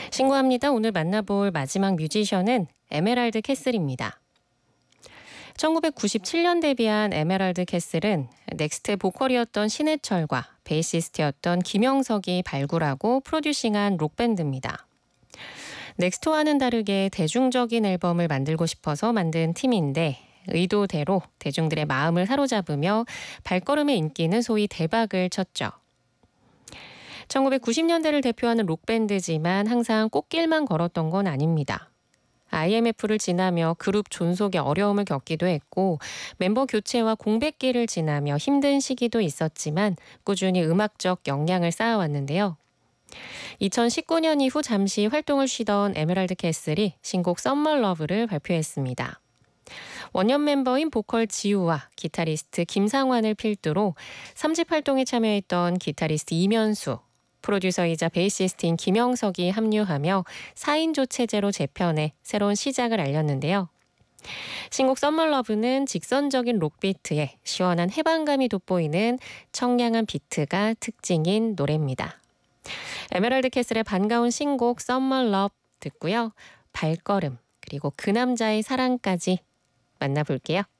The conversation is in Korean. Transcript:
신고합니다. 오늘 만나볼 마지막 뮤지션은 에메랄드 캐슬입니다. 1997년 데뷔한 에메랄드 캐슬은 넥스트 보컬이었던 신해철과 베이시스트였던 김영석이 발굴하고 프로듀싱한 록밴드입니다. 넥스트와는 다르게 대중적인 앨범을 만들고 싶어서 만든 팀인데 의도대로 대중들의 마음을 사로잡으며 발걸음의 인기는 소위 대박을 쳤죠. 1990년대를 대표하는 록밴드지만 항상 꽃길만 걸었던 건 아닙니다. IMF를 지나며 그룹 존속에 어려움을 겪기도 했고 멤버 교체와 공백기를 지나며 힘든 시기도 있었지만 꾸준히 음악적 역량을 쌓아왔는데요. 2019년 이후 잠시 활동을 쉬던 에메랄드 캐슬이 신곡 썸머 러브를 발표했습니다. 원년 멤버인 보컬 지우와 기타리스트 김상환을 필두로 3집 활동에 참여했던 기타리스트 이면수, 프로듀서이자 베이시스트인 김영석이 합류하며 4인조 체제로 재편해 새로운 시작을 알렸는데요. 신곡 썸머 러브는 직선적인 록비트에 시원한 해방감이 돋보이는 청량한 비트가 특징인 노래입니다. 에메랄드 캐슬의 반가운 신곡 썸머 러브 듣고요. 발걸음 그리고 그 남자의 사랑까지 만나볼게요.